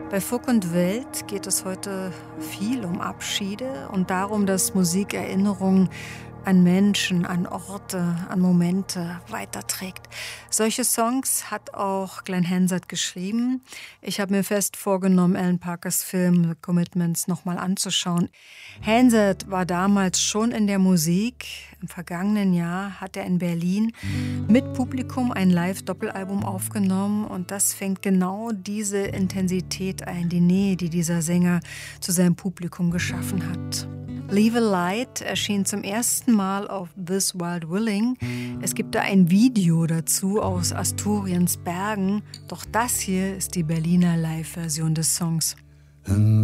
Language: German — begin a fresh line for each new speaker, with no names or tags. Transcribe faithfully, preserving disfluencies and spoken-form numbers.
Bei Funk und Welt geht es heute viel um Abschiede und darum, dass Musik Erinnerungen an Menschen, an Orte, an Momente weiterträgt. Solche Songs hat auch Glenn Hansard geschrieben. Ich habe mir fest vorgenommen, Alan Parkers Film The Commitments nochmal anzuschauen. Hansard war damals schon in der Musik. Im vergangenen Jahr hat er in Berlin mit Publikum ein Live-Doppelalbum aufgenommen und das fängt genau diese Intensität ein, die Nähe, die dieser Sänger zu seinem Publikum geschaffen hat. Leave a Light erschien zum ersten Mal auf This Wild Willing. Es gibt da ein Video dazu aus Asturiens Bergen. Doch das hier ist die Berliner Live-Version des Songs.